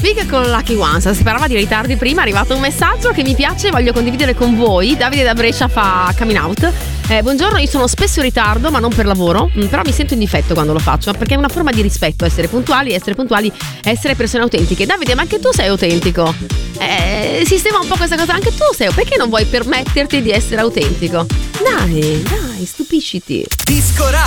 Big con Lucky Ones. Si parlava di ritardi prima, è arrivato un messaggio che mi piace e voglio condividere con voi. Davide da Brescia fa coming out. Buongiorno, io sono spesso in ritardo ma non per lavoro, però mi sento in difetto quando lo faccio, perché è una forma di rispetto essere puntuali è essere persone autentiche. Davide, ma anche tu sei autentico. Sistema un po' questa cosa, anche tu sei, perché non vuoi permetterti di essere autentico? Dai, stupisciti. Disco